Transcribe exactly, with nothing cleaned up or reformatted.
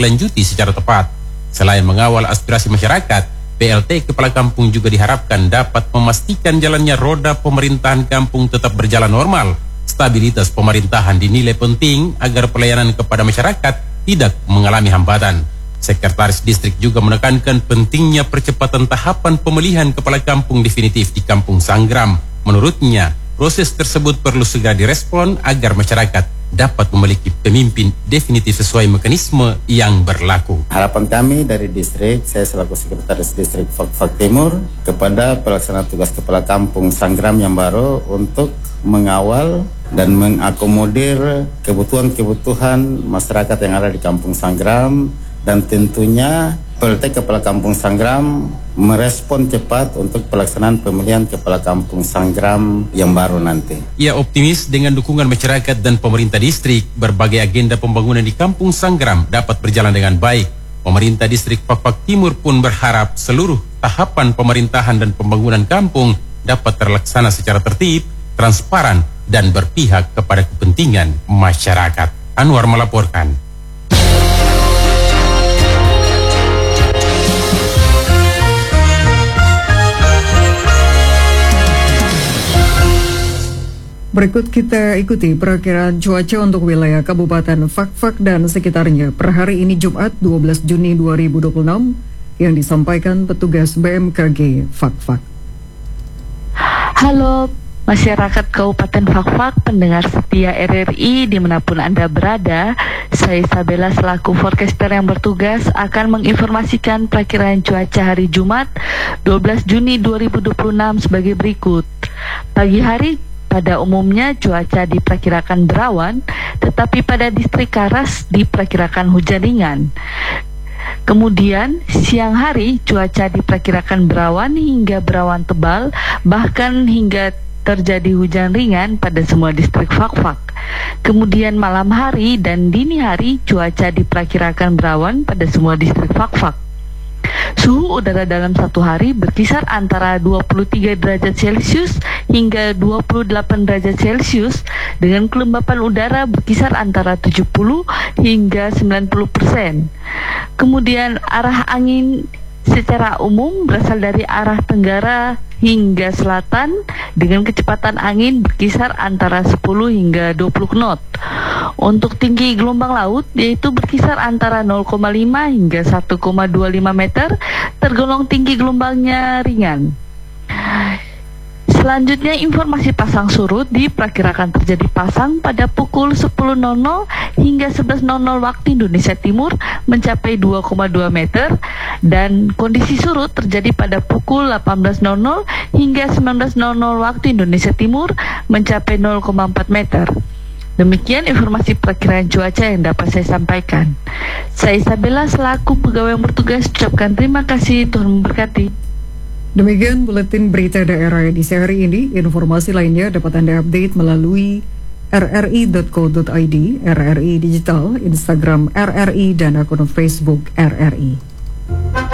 ditindaklanjuti secara tepat. Selain mengawal aspirasi masyarakat, P L T Kepala Kampung juga diharapkan dapat memastikan jalannya roda pemerintahan kampung tetap berjalan normal. Stabilitas pemerintahan dinilai penting agar pelayanan kepada masyarakat tidak mengalami hambatan. Sekretaris Distrik juga menekankan pentingnya percepatan tahapan pemilihan kepala kampung definitif di Kampung Sanggram. Menurutnya, proses tersebut perlu segera direspon agar masyarakat dapat memiliki pemimpin definitif sesuai mekanisme yang berlaku. Harapan kami dari distrik, saya selaku Sekretaris Distrik Fak-Fak Timur, kepada pelaksana tugas Kepala Kampung Sanggram yang baru untuk mengawal dan mengakomodir kebutuhan-kebutuhan masyarakat yang ada di Kampung Sanggram, dan tentunya P L T Kepala Kampung Sanggram merespon cepat untuk pelaksanaan pemilihan Kepala Kampung Sanggram yang baru nanti. Ia optimis dengan dukungan masyarakat dan pemerintah distrik, berbagai agenda pembangunan di Kampung Sanggram dapat berjalan dengan baik. Pemerintah distrik Fak-Fak Timur pun berharap seluruh tahapan pemerintahan dan pembangunan kampung dapat terlaksana secara tertib, transparan, dan berpihak kepada kepentingan masyarakat. Anwar melaporkan. Berikut kita ikuti perakiraan cuaca untuk wilayah Kabupaten Fak-Fak dan sekitarnya per hari ini Jumat dua belas Juni dua ribu dua puluh enam yang disampaikan petugas B M K G Fak-Fak. Halo masyarakat Kabupaten Fak-Fak, pendengar setia R R I dimanapun Anda berada, saya Isabella selaku forecaster yang bertugas akan menginformasikan perakiraan cuaca hari Jumat dua belas Juni dua ribu dua puluh enam sebagai berikut. Pagi hari pada umumnya cuaca diperkirakan berawan, tetapi pada distrik Karas diperkirakan hujan ringan. Kemudian siang hari cuaca diperkirakan berawan hingga berawan tebal, bahkan hingga terjadi hujan ringan pada semua distrik Fak-Fak. Kemudian malam hari dan dini hari cuaca diperkirakan berawan pada semua distrik Fak-Fak. Suhu udara dalam satu hari berkisar antara dua puluh tiga derajat Celcius hingga dua puluh delapan derajat Celcius, dengan kelembapan udara berkisar antara tujuh puluh hingga sembilan puluh persen. Kemudian arah angin secara umum berasal dari arah tenggara hingga selatan dengan kecepatan angin berkisar antara sepuluh hingga dua puluh knot. Untuk tinggi gelombang laut yaitu berkisar antara nol koma lima hingga satu koma dua lima meter, tergolong tinggi gelombangnya ringan. Selanjutnya informasi pasang surut diperkirakan terjadi pasang pada pukul sepuluh hingga sebelas waktu Indonesia Timur mencapai dua koma dua meter, dan kondisi surut terjadi pada pukul delapan belas hingga sembilan belas waktu Indonesia Timur mencapai nol koma empat meter. Demikian informasi perakiraan cuaca yang dapat saya sampaikan. Saya Isabella selaku pegawai yang bertugas ucapkan terima kasih, Tuhan memberkati. Demikian buletin berita daerah edisi hari ini. Informasi lainnya dapat Anda update melalui r r i dot co dot i d, R R I Digital, Instagram R R I, dan akun Facebook R R I.